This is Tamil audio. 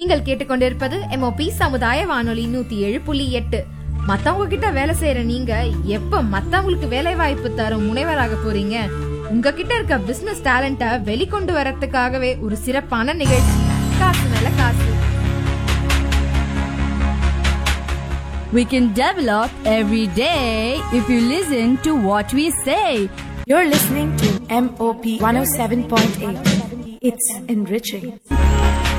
நீங்கள் கேட்டுக்கொண்டிருப்பது MOP சமுதாய வானொலி 107.8. மத்தவங்க கிட்ட வேலை செய்யற நீங்க எப்ப மத்தவங்களுக்கு வேலை வாய்ப்பு தரும் முனைவராக போறீங்க? உங்ககிட்ட இருக்க பிசினஸ் டேலண்ட வெளிக்கொண்டு வரதுக்காகவே ஒரு சிறப்பான நிகழ்ச்சி காசு மேல காசு. We can develop every day if you listen to what we say. You're listening to MOP 107.8. It's enriching.